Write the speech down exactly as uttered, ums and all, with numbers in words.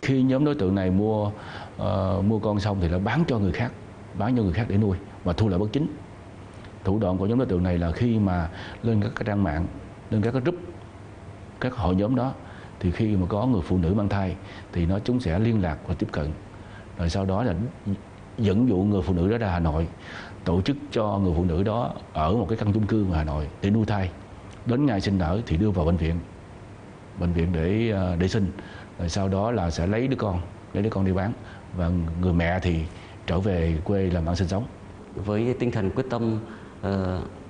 khi nhóm đối tượng này mua uh, mua con xong thì nó bán cho người khác, bán cho người khác để nuôi và thu lợi bất chính. Thủ đoạn của nhóm đối tượng này là khi mà lên các trang mạng, lên các group, các hội nhóm đó, thì khi mà có người phụ nữ mang thai thì nó chúng sẽ liên lạc và tiếp cận, rồi sau đó là dẫn dụ người phụ nữ đó ra Hà Nội, tổ chức cho người phụ nữ đó ở một cái căn chung cư ở Hà Nội để nuôi thai. Đến ngày sinh nở thì đưa vào bệnh viện, bệnh viện để để sinh, rồi sau đó là sẽ lấy đứa con, lấy đứa con đi bán, và người mẹ thì trở về quê làm ăn sinh sống. Với tinh thần quyết tâm uh,